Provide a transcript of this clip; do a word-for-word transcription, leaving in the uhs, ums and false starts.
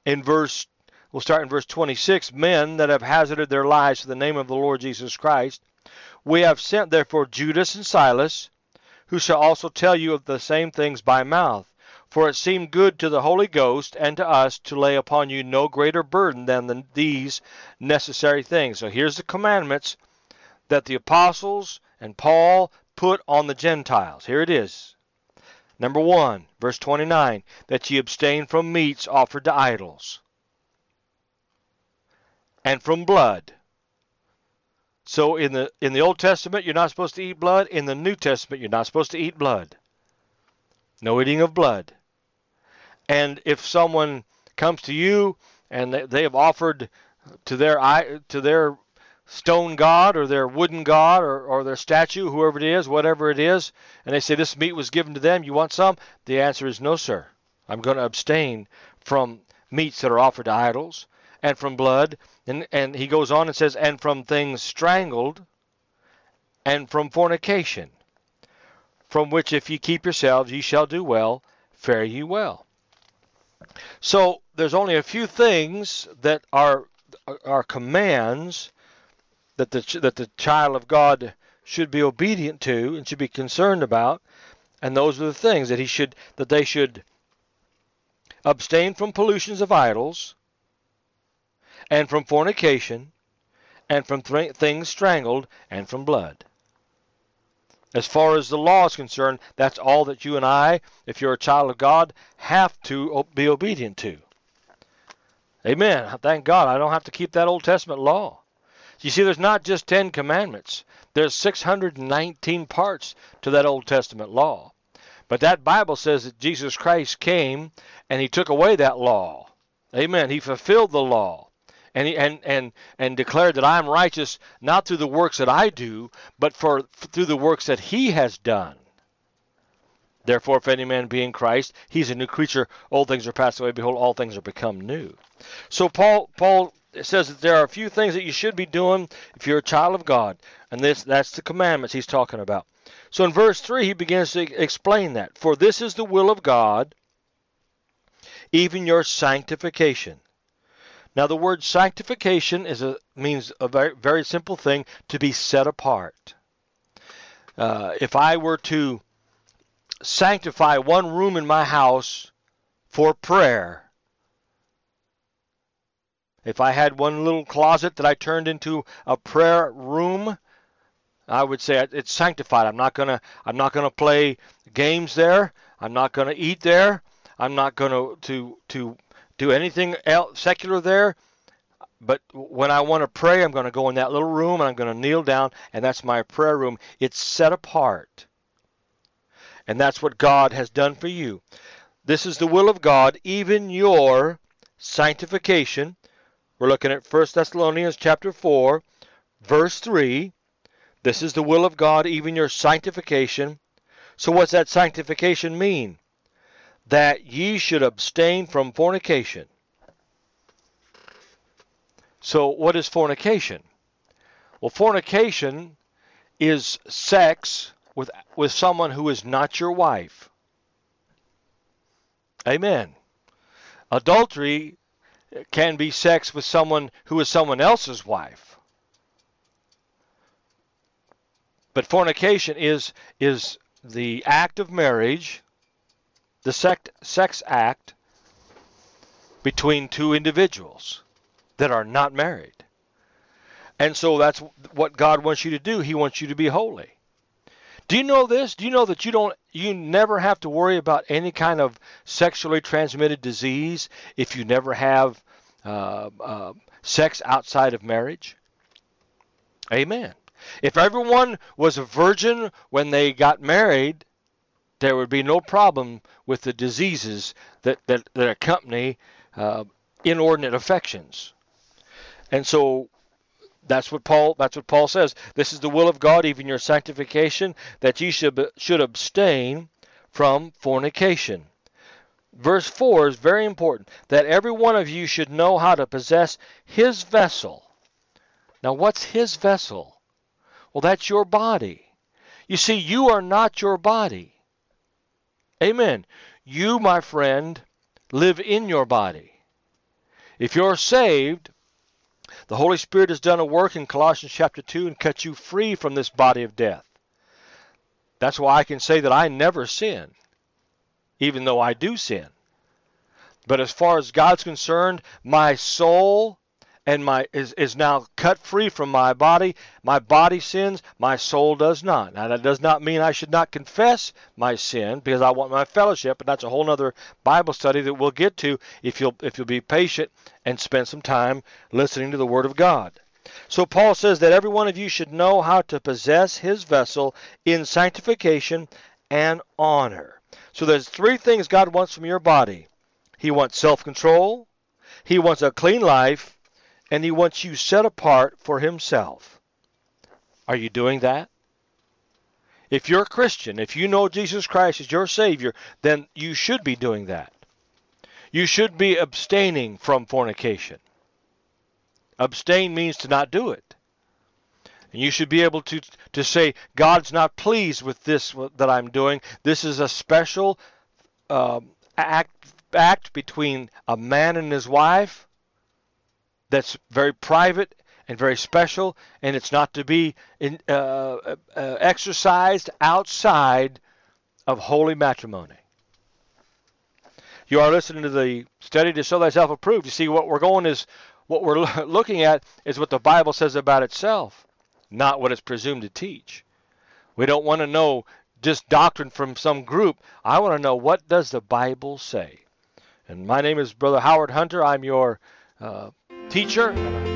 in verse, we'll start in verse twenty-six, men that have hazarded their lives for the name of the Lord Jesus Christ, we have sent therefore Judas and Silas, who shall also tell you of the same things by mouth. For it seemed good to the Holy Ghost and to us to lay upon you no greater burden than the, these necessary things. So here's the commandments that the apostles and Paul put on the Gentiles. Here it is. Number one, verse twenty-nine, that ye abstain from meats offered to idols, and from blood. So in the in the Old Testament, you're not supposed to eat blood. In the New Testament, you're not supposed to eat blood. No eating of blood. And if someone comes to you and they have offered to their to their stone god or their wooden god or, or their statue, whoever it is, whatever it is, and they say this meat was given to them, you want some? The answer is no, sir. I'm going to abstain from meats that are offered to idols and from blood. And, and he goes on and says, and from things strangled and from fornication, from which if ye keep yourselves, ye shall do well, fare ye well. So there's only a few things that are, are commands that the, that the child of God should be obedient to and should be concerned about. And those are the things that he should, that they should abstain from pollutions of idols, and from fornication, and from th- things strangled, and from blood. As far as the law is concerned, that's all that you and I, if you're a child of God, have to be obedient to. Amen. Thank God I don't have to keep that Old Testament law. You see, there's not just Ten Commandments. There's six hundred nineteen parts to that Old Testament law. But that Bible says that Jesus Christ came and he took away that law. Amen. He fulfilled the law. And, he, and and and declared that I am righteous not through the works that I do, but for through the works that he has done. Therefore, if any man be in Christ, he's a new creature. Old things are passed away. Behold, all things are become new. So Paul Paul says that there are a few things that you should be doing if you're a child of God. And this that's the commandments he's talking about. So in verse three, he begins to explain that. For this is the will of God, even your sanctification. Now the word sanctification is a, means a very, very simple thing, to be set apart. Uh, if I were to sanctify one room in my house for prayer, if I had one little closet that I turned into a prayer room, I would say it's sanctified. I'm not gonna I'm not gonna play games there. I'm not gonna eat there. I'm not gonna to to do anything else secular there. But when I want to pray, I'm going to go in that little room and I'm going to kneel down, and that's my prayer room. It's set apart. And that's what God has done for you. This is the will of God, even your sanctification. We're looking at First Thessalonians chapter four, verse three. This is the will of God, even your sanctification. So what's that sanctification mean? That ye should abstain from fornication. So what is fornication? Well, fornication is sex with, with someone who is not your wife. Amen. Adultery can be sex with someone who is someone else's wife. But fornication is, is the act of marriage, the sect, sex act between two individuals that are not married. And so that's what God wants you to do. He wants you to be holy. Do you know this? Do you know that you don't you never have to worry about any kind of sexually transmitted disease if you never have uh, uh, sex outside of marriage? Amen. If everyone was a virgin when they got married, there would be no problem with the diseases that, that, that accompany uh, inordinate affections. And so that's what Paul that's what Paul says. This is the will of God, even your sanctification, that ye should, should abstain from fornication. Verse four is very important, that every one of you should know how to possess his vessel. Now what's his vessel? Well, that's your body. You see, you are not your body. Amen. You, my friend, live in your body. If you're saved, the Holy Spirit has done a work in Colossians chapter two and cut you free from this body of death. That's why I can say that I never sin, even though I do sin. But as far as God's concerned, my soul and my is, is now cut free from my body. My body sins, my soul does not. Now that does not mean I should not confess my sin, because I want my fellowship, and that's a whole other Bible study that we'll get to if you'll if you'll be patient and spend some time listening to the Word of God. So Paul says that every one of you should know how to possess his vessel in sanctification and honor. So there's three things God wants from your body. He wants self-control, he wants a clean life, and he wants you set apart for himself. Are you doing that? If you're a Christian, if you know Jesus Christ as your Savior, then you should be doing that. You should be abstaining from fornication. Abstain means to not do it. And you should be able to, to say, God's not pleased with this that I'm doing. This is a special uh, act, act between a man and his wife that's very private and very special, and it's not to be in, uh, uh, exercised outside of holy matrimony. You are listening to the study to show thyself approved. You see, what we're going is, what we're looking at is what the Bible says about itself, not what it's presumed to teach. We don't want to know just doctrine from some group. I want to know, what does the Bible say? And my name is Brother Howard Hunter. I'm your uh, teacher.